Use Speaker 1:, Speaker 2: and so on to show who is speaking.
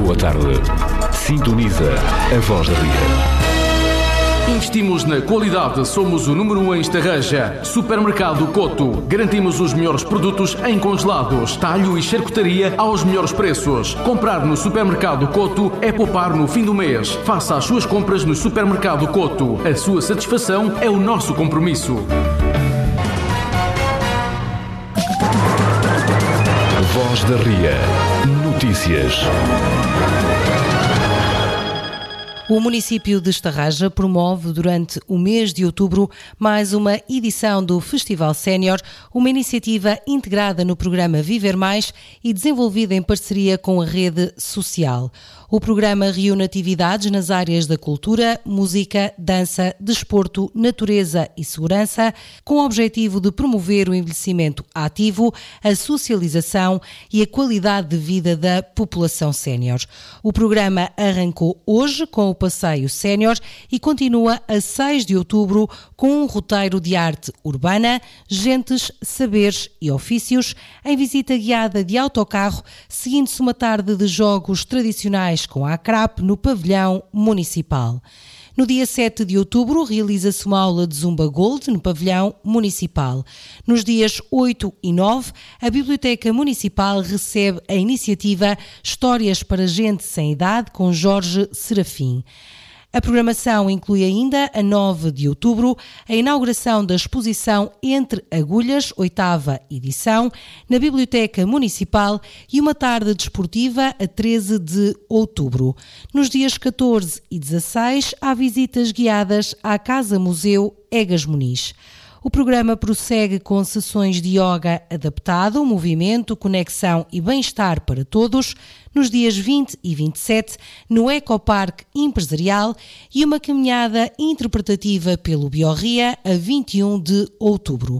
Speaker 1: boa tarde. Sintoniza a Voz da Ria.
Speaker 2: Investimos na qualidade, somos o número 1 em Estarreja. Supermercado Coto. Garantimos os melhores produtos em congelados, talho e charcutaria aos melhores preços. Comprar no Supermercado Coto é poupar no fim do mês. Faça as suas compras no Supermercado Coto. A sua satisfação é o nosso compromisso.
Speaker 1: Voz da Ria. Notícias.
Speaker 3: O município de Estarreja promove durante o mês de outubro mais uma edição do Festival Sénior, uma iniciativa integrada no programa Viver Mais e desenvolvida em parceria com a rede social. O programa reúne atividades nas áreas da cultura, música, dança, desporto, natureza e segurança, com o objetivo de promover o envelhecimento ativo, a socialização e a qualidade de vida da população sénior. O programa arrancou hoje com o Passeio Sénior e continua a 6 de outubro com um roteiro de arte urbana, gentes, saberes e ofícios, em visita guiada de autocarro, seguindo-se uma tarde de jogos tradicionais com a ACRAP no pavilhão municipal. No dia 7 de outubro, realiza-se uma aula de Zumba Gold no pavilhão municipal. Nos dias 8 e 9, a Biblioteca Municipal recebe a iniciativa Histórias para Gente Sem Idade com Jorge Serafim. A programação inclui ainda, a 9 de outubro, a inauguração da exposição Entre Agulhas, 8ª edição, na Biblioteca Municipal e uma tarde desportiva a 13 de outubro. Nos dias 14 e 16, há visitas guiadas à Casa-Museu Egas Muniz. O programa prossegue com sessões de yoga adaptado, movimento, conexão e bem-estar para todos, nos dias 20 e 27, no Ecoparque Empresarial e uma caminhada interpretativa pelo Biorria a 21 de outubro.